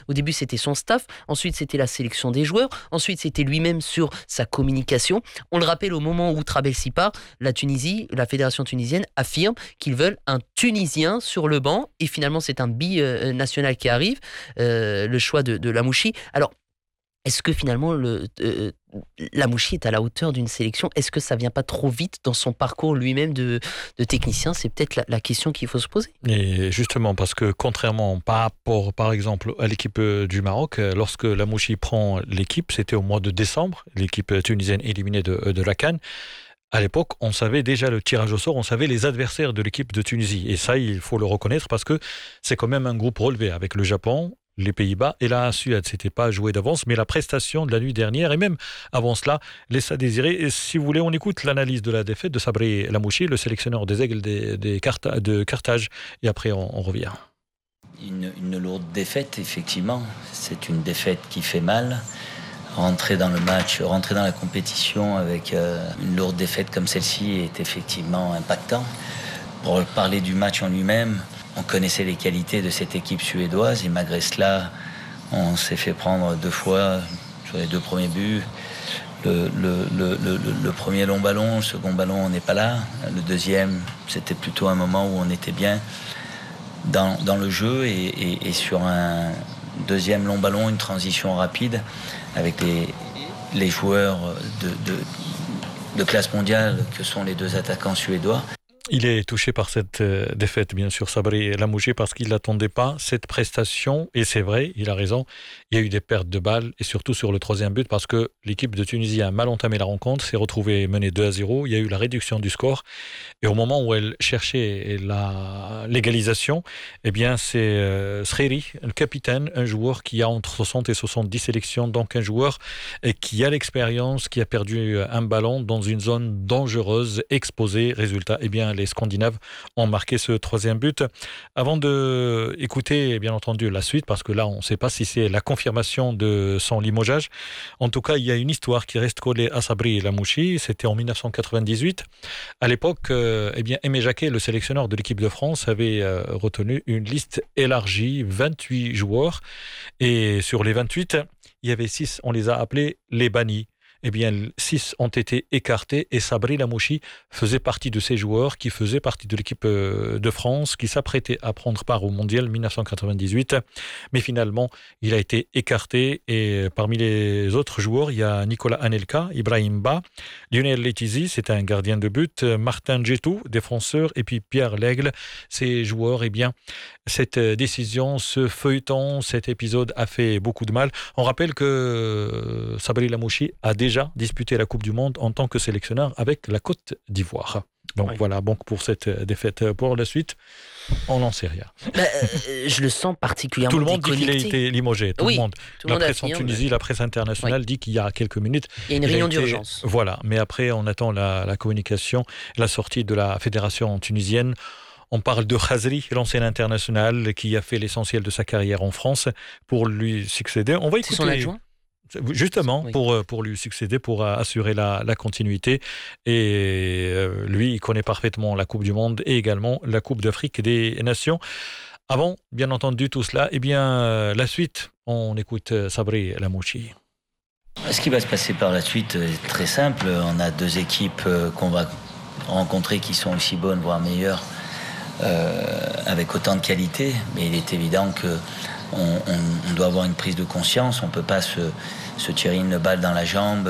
Au début, c'était son staff. Ensuite, c'était la sélection des joueurs. Ensuite, c'était lui-même sur sa communication. On le rappelle, au moment où Trabelsi part, la Tunisie, la fédération tunisienne affirme qu'ils veulent un Tunisien sur le banc. Et finalement, c'est un binational qui arrive, le choix de Lamouchi. Alors, est-ce que finalement Lamouchi est à la hauteur d'une sélection? Est-ce que ça vient pas trop vite dans son parcours lui-même de technicien? C'est peut-être la question qu'il faut se poser. Et justement, parce que contrairement par rapport, par exemple, à l'équipe du Maroc, lorsque Lamouchi prend l'équipe, c'était au mois de décembre, l'équipe tunisienne éliminée de la CAN. À l'époque, on savait déjà le tirage au sort, on savait les adversaires de l'équipe de Tunisie. Et ça, il faut le reconnaître parce que c'est quand même un groupe relevé avec le Japon, les Pays-Bas et la Suède. C'était pas joué d'avance, mais la prestation de la nuit dernière et même avant cela laisse à désirer. Et si vous voulez, on écoute l'analyse de la défaite de Sabri Lamouchi, le sélectionneur des Aigles de Carthage. Et après, on revient. Une lourde défaite, effectivement. C'est une défaite qui fait mal. Rentrer dans le match, rentrer dans la compétition avec une lourde défaite comme celle-ci est effectivement impactant. Pour parler du match en lui-même, on connaissait les qualités de cette équipe suédoise et malgré cela, on s'est fait prendre 2 fois sur les 2 premiers buts. Le premier long ballon, le second ballon, on n'est pas là. Le deuxième, c'était plutôt un moment où on était bien dans le jeu et sur un deuxième long ballon, une transition rapide avec les joueurs de classe mondiale que sont les 2 attaquants suédois. Il est touché par cette défaite, bien sûr, Sabri Lamouchi, parce qu'il n'attendait pas cette prestation. Et c'est vrai, il a raison, il y a eu des pertes de balles, et surtout sur le 3e but, parce que l'équipe de Tunisie a mal entamé la rencontre, s'est retrouvée menée 2-0. Il y a eu la réduction du score. Et au moment où elle cherchait l'égalisation, eh bien, c'est Sreri, le capitaine, un joueur qui a entre 60 et 70 sélections, donc un joueur qui a l'expérience, qui a perdu un ballon dans une zone dangereuse, exposée. Résultat, eh bien, les Scandinaves ont marqué ce 3e but. Avant d'écouter, bien entendu, la suite, parce que là, on ne sait pas si c'est la confirmation de son limogeage. En tout cas, il y a une histoire qui reste collée à Sabri Lamouchi. C'était en 1998. À l'époque, eh bien, Aimé Jacquet, le sélectionneur de l'équipe de France, avait retenu une liste élargie, 28 joueurs. Et sur les 28, il y avait 6, on les a appelés les bannis. Eh bien, 6 ont été écartés et Sabri Lamouchi faisait partie de ces joueurs qui faisaient partie de l'équipe de France qui s'apprêtait à prendre part au Mondial 1998. Mais finalement, il a été écarté et parmi les autres joueurs, il y a Nicolas Anelka, Ibrahim Ba, Lionel Letizy, c'est un gardien de but, Martin Djetou, défenseur, et puis Pierre Lègle. Ces joueurs, eh bien, cette décision, ce feuilleton, cet épisode a fait beaucoup de mal. On rappelle que Sabri Lamouchi a déjà disputé la Coupe du Monde en tant que sélectionneur avec la Côte d'Ivoire. Donc voilà, donc pour cette défaite. Pour la suite, on n'en sait rien. Je le sens particulièrement Tout le monde déconnecté. dit qu'il a été limogé. Tout le monde. La presse en Tunisie, la presse internationale dit qu'il y a quelques minutes. Il y a une réunion d'urgence. Voilà, mais après, on attend la communication, la sortie de la fédération tunisienne. On parle de Khazri, l'ancien international qui a fait l'essentiel de sa carrière en France, pour lui succéder. On va écouter. C'est son adjoint ? Justement, oui. pour lui succéder, pour assurer la continuité. Et lui, il connaît parfaitement la Coupe du Monde et également la Coupe d'Afrique des Nations. Avant, bien entendu, tout cela, eh bien, la suite, on écoute Sabri Lamouchi. Ce qui va se passer par la suite est très simple. On a 2 équipes qu'on va rencontrer qui sont aussi bonnes, voire meilleures, avec autant de qualité. Mais il est évident que on doit avoir une prise de conscience. On ne peut pas se tirer une balle dans la jambe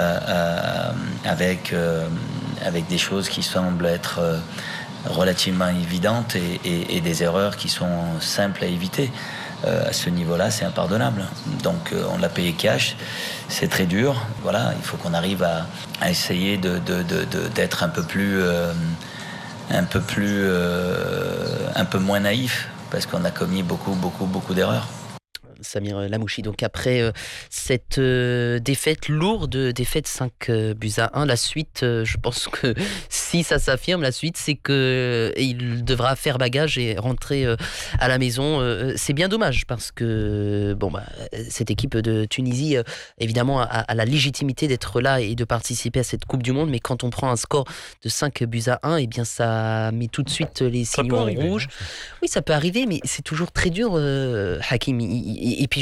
avec des choses qui semblent être relativement évidentes et des erreurs qui sont simples à éviter. À ce niveau-là, c'est impardonnable. Donc, on l'a payé cash. C'est très dur. Voilà, il faut qu'on arrive à essayer d'être un peu moins naïf, parce qu'on a commis beaucoup d'erreurs. Samir Lamouchi, donc après cette défaite, lourde défaite 5-1, la suite, je pense que si ça s'affirme, la suite c'est qu'il devra faire bagage et rentrer à la maison. C'est bien dommage parce que cette équipe de Tunisie évidemment a la légitimité d'être là et de participer à cette Coupe du Monde, mais quand on prend un score de 5-1, eh bien ça met tout de suite les signaux en rouge. Oui, ça peut arriver, mais c'est toujours très dur, Hakim. Et puis